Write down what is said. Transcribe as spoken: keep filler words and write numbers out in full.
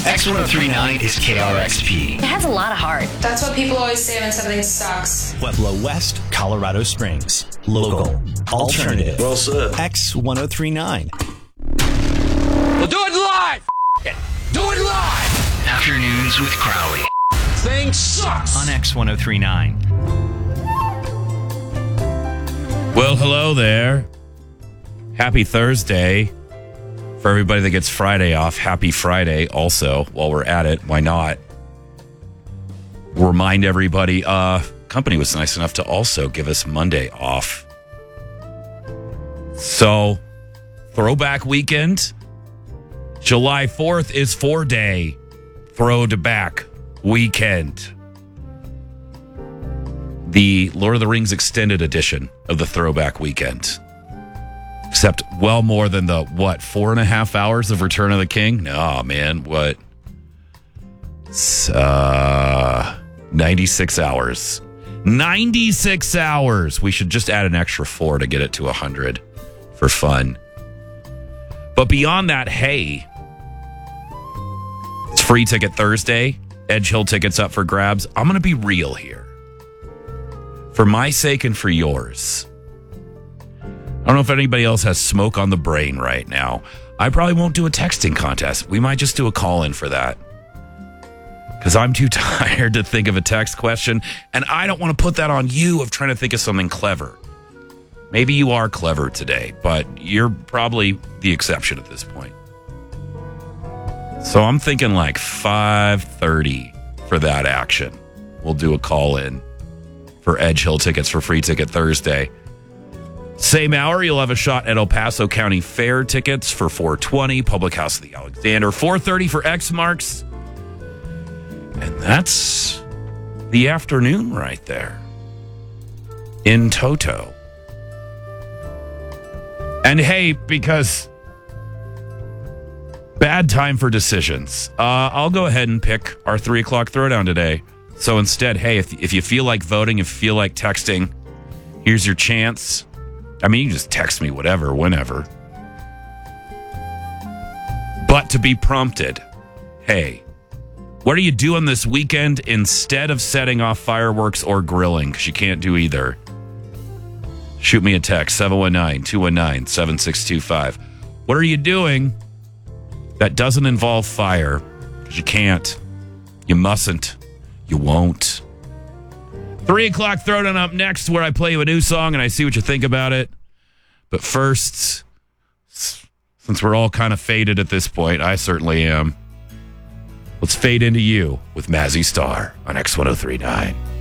X ten thirty-nine is K R X P. It has a lot of heart. That's what people always say when something sucks. Pueblo West, Colorado Springs. Local. Alternative. Well said. X ten thirty-nine. We'll do it live! Do it live! Afternoons with Crowley. Thing sucks! On X ten thirty-nine. Well, hello there. Happy Thursday. For everybody that gets Friday off, happy Friday also. While we're at it, why not? Remind everybody, uh, company was nice enough to also give us Monday off. So, throwback weekend. July fourth is four-day throwback weekend. The Lord of the Rings extended edition of the throwback weekend. Except well more than the, what, four and a half hours of Return of the King? No, man, what? Uh, ninety-six hours. ninety-six hours! We should just add an extra four to get it to one hundred for fun. But beyond that, hey, it's Free Ticket Thursday. Edge Hill tickets up for grabs. I'm going to be real here. For my sake and for yours. I don't know if anybody else has smoke on the brain right now. I probably won't do a texting contest. We might just do a call-in for that. Because I'm too tired to think of a text question, and I don't want to put that on you of trying to think of something clever. Maybe you are clever today, but you're probably the exception at this point. So I'm thinking like five thirty for that action. We'll do a call-in for Edge Hill tickets for Free Ticket Thursday. Same hour, you'll have a shot at El Paso County Fair tickets for four twenty, Public House of the Alexander, four thirty for X-Marks. And that's the afternoon right there. In toto. And hey, because bad time for decisions, uh, I'll go ahead and pick our three o'clock throwdown today. So instead, hey, if, if you feel like voting, if you feel like texting, here's your chance. I mean, you can just text me whatever, whenever. But to be prompted, hey, what are you doing this weekend instead of setting off fireworks or grilling? Because you can't do either. Shoot me a text, seven one nine, two one nine, seven six two five. What are you doing that doesn't involve fire? Because you can't. You mustn't. You won't. Three o'clock throwdown up next, where I play you a new song and I see what you think about it. But first, since we're all kind of faded at this point, I certainly am. Let's fade into you with Mazzy Star on X ten thirty-nine.